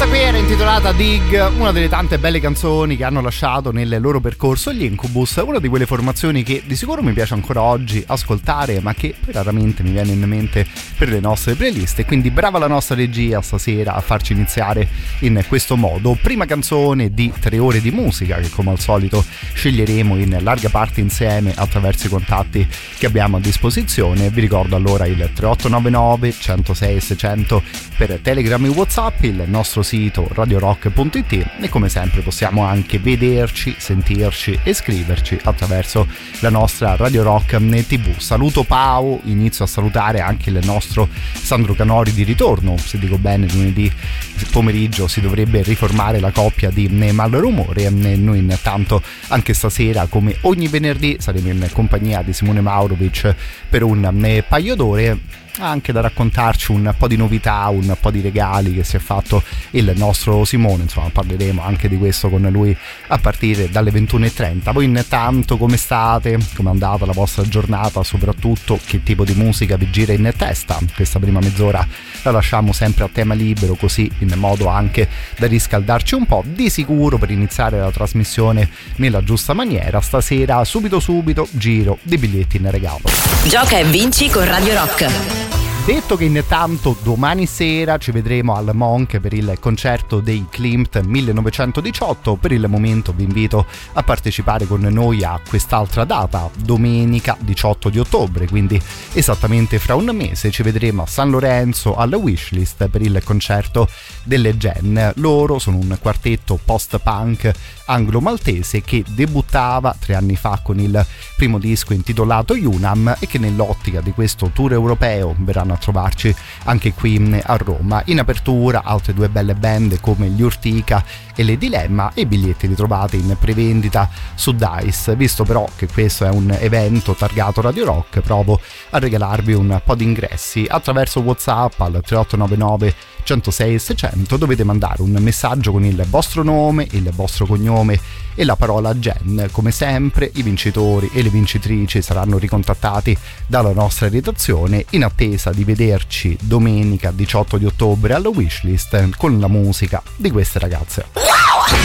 Intitolata Dig, una delle tante belle canzoni che hanno lasciato nel loro percorso gli Incubus, una di quelle formazioni che di sicuro mi piace ancora oggi ascoltare, ma che poi raramente mi viene in mente per le nostre playlist, e quindi brava la nostra regia stasera a farci iniziare in questo modo. Prima canzone di 3 ore di musica che come al solito sceglieremo in larga parte insieme attraverso i contatti che abbiamo a disposizione. Vi ricordo allora il 3899 106 600 per Telegram e WhatsApp, il nostro sito radiorock.it, e come sempre possiamo anche vederci, sentirci e scriverci attraverso la nostra Radio Rock TV. Saluto Pau, inizio a salutare anche il nostro Sandro Canori di ritorno, se dico bene lunedì pomeriggio si dovrebbe riformare la coppia di Malrumore, e noi intanto anche stasera come ogni venerdì saremo in compagnia di Simone Maurovic per un paio d'ore, anche da raccontarci un po' di novità, un po' di regali che si è fatto il nostro Simone. Insomma, parleremo anche di questo con lui a partire dalle 21:30. Voi intanto come state? Come è andata la vostra giornata? Soprattutto che tipo di musica vi gira in testa? Questa prima mezz'ora la lasciamo sempre a tema libero, così in modo anche da riscaldarci un po'. Di sicuro per iniziare la trasmissione nella giusta maniera, stasera subito giro di biglietti in regalo. Gioca e vinci con Radio Rock. Detto che intanto domani sera ci vedremo al Monk per il concerto dei Klimt 1918, per il momento vi invito a partecipare con noi a quest'altra data, domenica 18 di ottobre, quindi esattamente fra un mese ci vedremo a San Lorenzo alla Wishlist per il concerto delle Gen. Loro sono un quartetto post-punk anglo-maltese che debuttava 3 anni fa con il primo disco intitolato Unam, e che nell'ottica di questo tour europeo verranno a trovarci anche qui a Roma. In apertura altre 2 belle band come gli Urtica e le Dilemma, e i biglietti li trovate in prevendita su Dice. Visto però che questo è un evento targato Radio Rock, provo a regalarvi un po' di ingressi attraverso WhatsApp al 3899 106 600. Dovete mandare un messaggio con il vostro nome, il vostro cognome e la parola Gen. Come sempre i vincitori e le vincitrici saranno ricontattati dalla nostra redazione in attesa di vederci domenica 18 di ottobre alla Wishlist con la musica di queste ragazze.